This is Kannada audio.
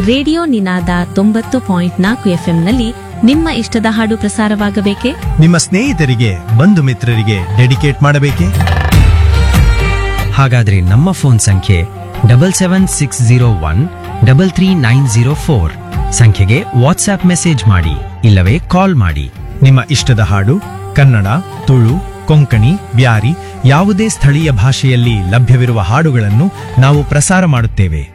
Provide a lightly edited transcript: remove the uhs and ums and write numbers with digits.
ರೇಡಿಯೋ ನಿನಾದ 90.4 ಎಫ್ಎಂನಲ್ಲಿ ನಿಮ್ಮ ಇಷ್ಟದ ಹಾಡು ಪ್ರಸಾರವಾಗಬೇಕೇ? ನಿಮ್ಮ ಸ್ನೇಹಿತರಿಗೆ ಬಂಧು ಮಿತ್ರರಿಗೆ ಡೆಡಿಕೇಟ್ ಮಾಡಬೇಕೇ? ಹಾಗಾದ್ರೆ ನಮ್ಮ ಫೋನ್ ಸಂಖ್ಯೆ 7760133904 ಸಂಖ್ಯೆಗೆ ವಾಟ್ಸ್ಆಪ್ ಮೆಸೇಜ್ ಮಾಡಿ ಇಲ್ಲವೇ ಕಾಲ್ ಮಾಡಿ. ನಿಮ್ಮ ಇಷ್ಟದ ಹಾಡು ಕನ್ನಡ, ತುಳು, ಕೊಂಕಣಿ, ಬ್ಯಾರಿ ಯಾವುದೇ ಸ್ಥಳೀಯ ಭಾಷೆಯಲ್ಲಿ ಲಭ್ಯವಿರುವ ಹಾಡುಗಳನ್ನು ನಾವು ಪ್ರಸಾರ ಮಾಡುತ್ತೇವೆ.